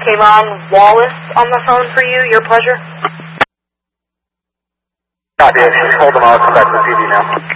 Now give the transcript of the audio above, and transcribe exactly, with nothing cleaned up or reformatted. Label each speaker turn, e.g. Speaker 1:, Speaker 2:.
Speaker 1: Kayvon Wallace on the phone for you. Your pleasure.
Speaker 2: Copy it. Hold them. I'll come back to the P D now.